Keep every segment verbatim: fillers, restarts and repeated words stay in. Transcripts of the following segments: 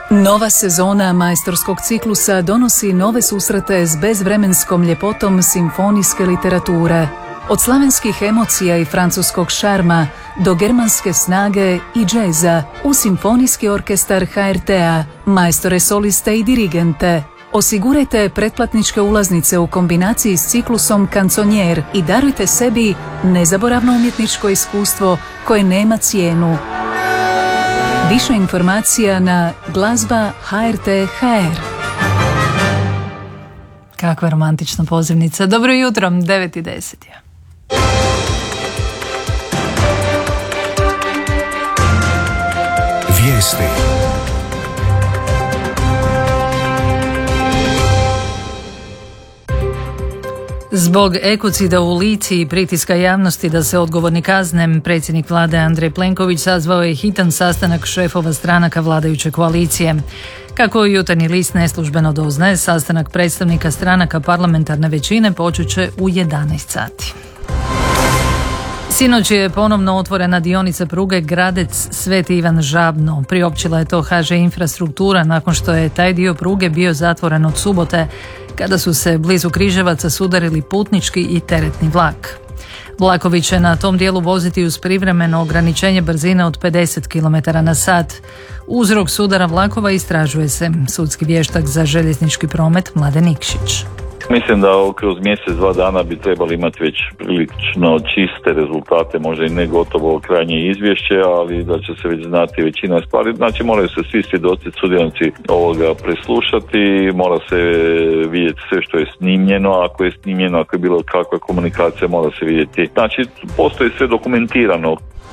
Nova sezona majstorskog ciklusa donosi nove susrete s bezvremenskom ljepotom simfonijske literature. Od slavenskih emocija i francuskog šarma do germanske snage i džeza u simfonijski orkestar ha er te-a, majstore soliste i dirigente. Osigurajte pretplatničke ulaznice u kombinaciji s ciklusom Kanconier i darujte sebi nezaboravno umjetničko iskustvo koje nema cijenu. Više informacija na glazba ha er te tačka ha er. Kakva romantična pozivnica. Dobro jutro, devet i deset je. Vijesti. Zbog ekocida u Lici i pritiska javnosti da se odgovorni kazne, predsjednik vlade Andrej Plenković sazvao je hitan sastanak šefova stranaka vladajuće koalicije. Kako Jutarnji list neslužbeno doznaje, sastanak predstavnika stranaka parlamentarne većine počet će u jedanaest sati. Sinoć je ponovno otvorena dionica pruge Gradec-Sveti Ivan Žabno. Priopćila je to ha že Infrastruktura nakon što je taj dio pruge bio zatvoren od subote, kada su se blizu Križevaca sudarili putnički i teretni vlak. Vlakovi će na tom dijelu voziti uz privremeno ograničenje brzine od pedeset kilometara na sat. Uzrok sudara vlakova istražuje se. Sudski vještak za željeznički promet Mladen Nikšić. Mislim da kroz mjesec, dva dana bi trebali imati već prilično čiste rezultate, možda i ne gotovo krajnje izvješće, ali da će se već znati većina stvari. Znači moraju se svi svjedoci, sudionici ovoga preslušati, mora se vidjeti sve što je snimljeno, ako je snimljeno, ako je bilo kakva komunikacija, mora se vidjeti. Znači postoji sve dokumentirano.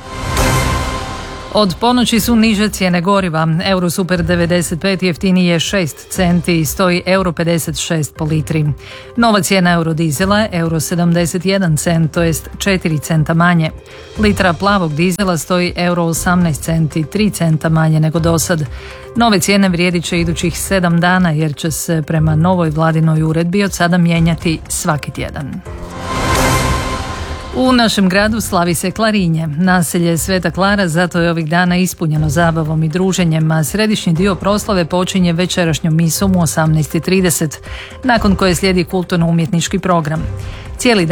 Od ponoći su niže cijene goriva. Eurosuper devedeset pet jeftiniji je šest centi i stoji euro pedeset šest po litri. Nova cijena eurodizela je euro sedamdeset jedan cent, to jest četiri centa manje. Litra plavog dizela stoji euro osamnaest centi, tri centa manje nego dosad. Nove cijene vrijedit će idućih sedam dana jer će se prema novoj vladinoj uredbi od sada mijenjati svaki tjedan. U našem gradu slavi se Klarinje. Naselje Sveta Klara zato je ovih dana ispunjeno zabavom i druženjem, a središnji dio proslave počinje večerašnjom misom u osamnaest i trideset, nakon koje slijedi kulturno-umjetnički program. Cijeli